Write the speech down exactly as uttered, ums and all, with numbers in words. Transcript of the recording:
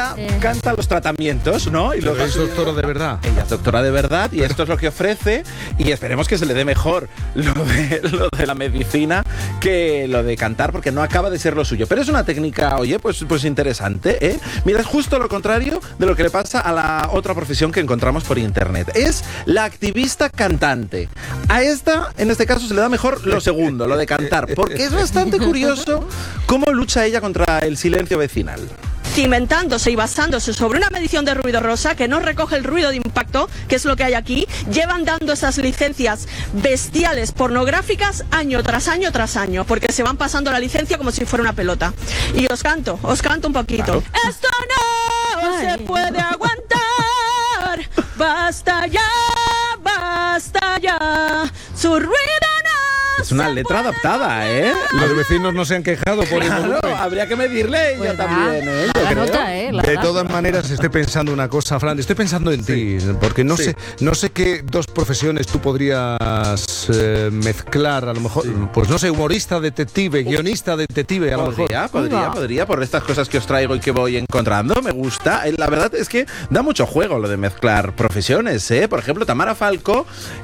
ella Eh. canta los tratamientos, ¿no? Y Pero luego es doctora de verdad. Ella es doctora de verdad y esto es lo que ofrece y esperemos que se le dé mejor lo de, lo de la medicina que lo de cantar porque no acaba de ser lo suyo. Pero es una técnica, oye, pues, pues interesante, ¿eh? Mira, es justo lo contrario de lo que le pasa a la otra profesión que encontramos por internet. Es la activista cantante. A esta, en este caso, se le da mejor lo segundo, lo de cantar, porque es bastante curioso cómo lucha ella contra el silencio vecinal. Cimentándose y basándose sobre una medición de ruido rosa que no recoge el ruido de impacto, que es lo que hay aquí, llevan dando esas licencias bestiales pornográficas año tras año tras año, porque se van pasando la licencia como si fuera una pelota. Y os canto, os canto un poquito. Claro. Esto no Ay. se puede aguantar, basta ya, basta ya, su ruido no Es una se letra puede adaptada, ¿eh? Los vecinos no se han quejado por el Claro, volumen. habría que medirle ella Pues da, también, ¿eh? Yo la creo. nota, ¿eh? La De da. todas maneras, estoy pensando una cosa, Fran. Estoy pensando en ti, porque no Sí. sé, no sé qué dos profesiones tú podrías eh, mezclar. A lo mejor, pues no sé, humorista, detective, guionista, detective, a lo mejor. Podría, podría, Venga. podría, por estas cosas que os traigo y que voy encontrando, me gusta. Eh, La verdad es que da mucho juego lo de mezclar profesiones, ¿eh? Por ejemplo, Tamara Falco